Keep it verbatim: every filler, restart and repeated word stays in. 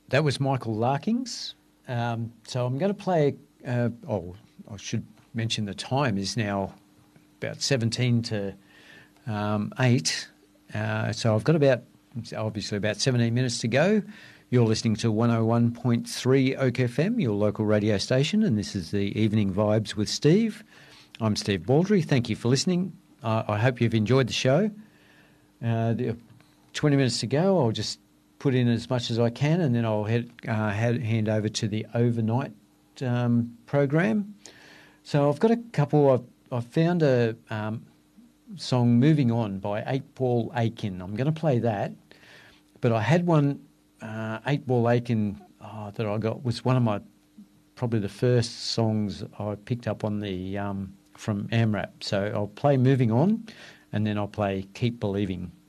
that was Michael Larkins. Um, so I'm going to play, uh, oh, I should mention the time is now about seventeen to um, eight. Uh, so I've got about, obviously about seventeen minutes to go. You're listening to one oh one point three Oak F M, your local radio station, and this is the Evening Vibes with Steve. I'm Steve Baldry. Thank you for listening. Uh, I hope you've enjoyed the show. Uh, the, twenty minutes to go. I'll just put in as much as I can, and then I'll head, uh, head, hand over to the overnight um, program. So I've got a couple. I've, I've found a um, song, Moving On, by Eight Ball Aiken. I'm going to play that. But I had one, uh, Eight Ball Aiken, oh, that I got, was one of my, probably the first songs I picked up on the um, from AMRAP. So I'll play Moving On, and then I'll play Keep Believing.